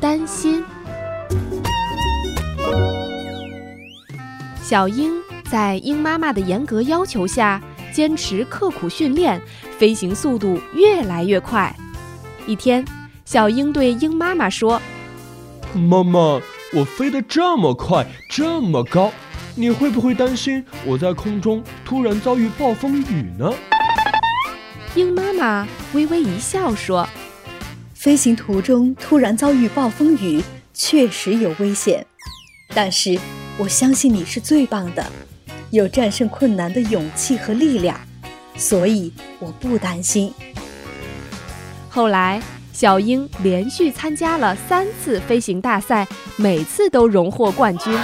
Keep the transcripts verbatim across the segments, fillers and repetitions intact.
担心。小鹰在鹰妈妈的严格要求下，坚持刻苦训练，飞行速度越来越快。一天，小鹰对鹰妈妈说： 妈妈，我飞得这么快，这么高，你会不会担心我在空中突然遭遇暴风雨呢？ 鹰妈妈微微一笑说： 飞行途中突然遭遇暴风雨确实有危险，但是我相信你是最棒的，有战胜困难的勇气和力量，所以我不担心。 后来，小鹰连续参加了三次飞行大赛，每次都荣获冠军。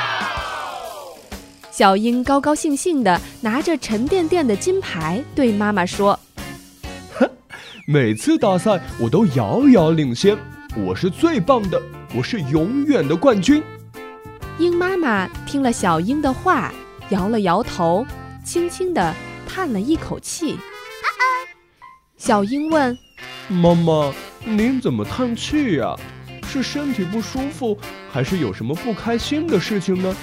小鹰高高兴兴地拿着沉甸甸的金牌，对妈妈说： 每次大赛我都遥遥领先，我是最棒的，我是永远的冠军。 鹰妈妈听了小鹰的话，摇了摇头，轻轻地叹了一口气。小鹰问： 妈妈，您怎么叹气呀？是身体不舒服，还是有什么不开心的事情呢？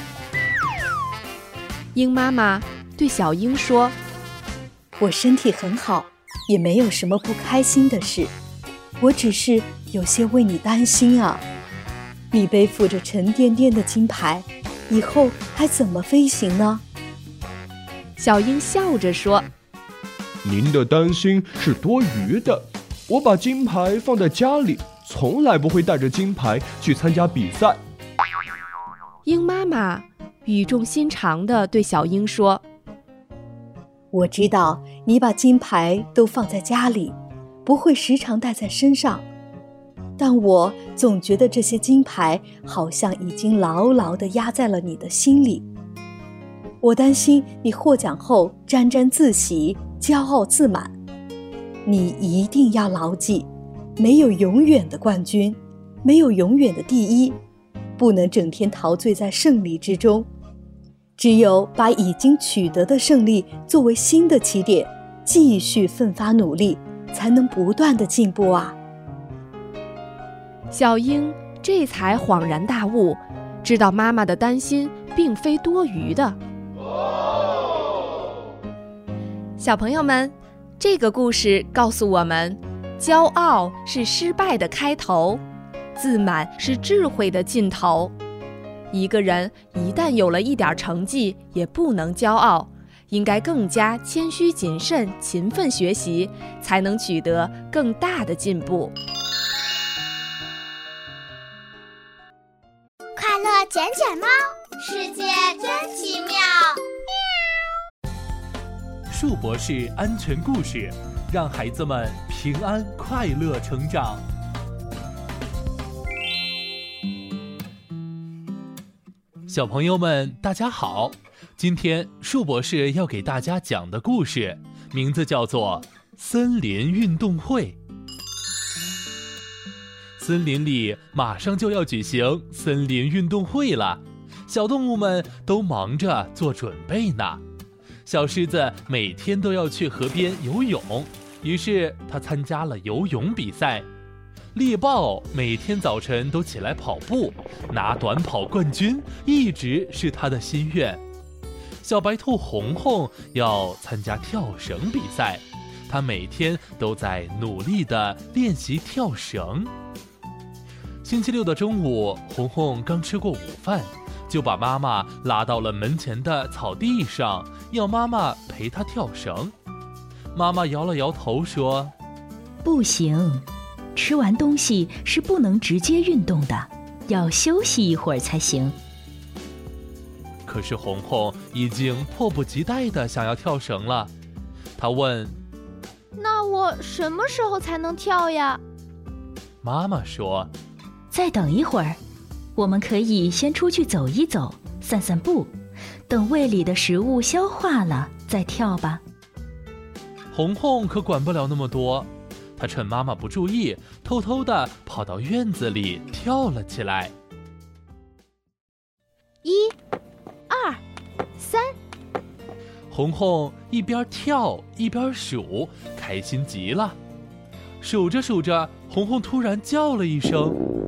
鹰妈妈对小鹰说： 我身体很好，也没有什么不开心的事，我只是有些为你担心啊。你背负着沉甸甸的金牌，以后还怎么飞行呢？ 小鹰笑着说： 您的担心是多余的，我把金牌放在家里，从来不会带着金牌去参加比赛。 鹰妈妈语重心长地对小鹰说： 我知道你把金牌都放在家里，不会时常带在身上，但我总觉得这些金牌好像已经牢牢地压在了你的心里。我担心你获奖后沾沾自喜，骄傲自满。你一定要牢记，没有永远的冠军，没有永远的第一，不能整天陶醉在胜利之中。只有把已经取得的胜利作为新的起点，继续奋发努力，才能不断地进步啊。 小鹰这才恍然大悟，知道妈妈的担心并非多余的。小朋友们，这个故事告诉我们，骄傲是失败的开头，自满是智慧的尽头。一个人一旦有了一点成绩，也不能骄傲，应该更加谦虚谨慎，勤奋学习，才能取得更大的进步。 快乐捡捡猫，世界真奇妙。 树博士安全故事，让孩子们平安快乐成长。小朋友们，大家好！今天树博士要给大家讲的故事，名字叫做《森林运动会》。森林里马上就要举行森林运动会了，小动物们都忙着做准备呢。小狮子每天都要去河边游泳，于是他参加了游泳比赛。猎豹每天早晨都起来跑步，拿短跑冠军一直是他的心愿。小白兔红红要参加跳绳比赛，他每天都在努力地练习跳绳。星期六的中午，红红刚吃过午饭，就把妈妈拉到了门前的草地上，要妈妈陪她跳绳。妈妈摇了摇头说： 不行，吃完东西是不能直接运动的，要休息一会儿才行。 可是红红已经迫不及待地想要跳绳了，她问： 那我什么时候才能跳呀？ 妈妈说： 再等一会儿，我们可以先出去走一走，散散步，等胃里的食物消化了再跳吧。 红红可管不了那么多，她趁妈妈不注意，偷偷地跑到院子里跳了起来。 一、二、三。 红红一边跳一边数，开心极了。数着数着，红红突然叫了一声：